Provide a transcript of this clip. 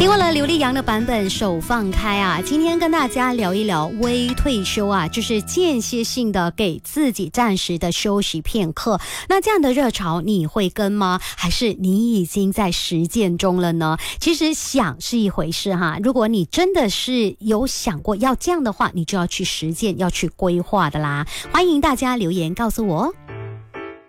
听过了刘力扬的版本《手放开》啊，今天跟大家聊一聊微退休啊，就是间歇性的给自己暂时的休息片刻。那这样的热潮你会跟吗？还是你已经在实践中了呢？其实想是一回事哈，如果你真的是有想过要这样的话，你就要去实践，要去规划的啦。欢迎大家留言告诉我。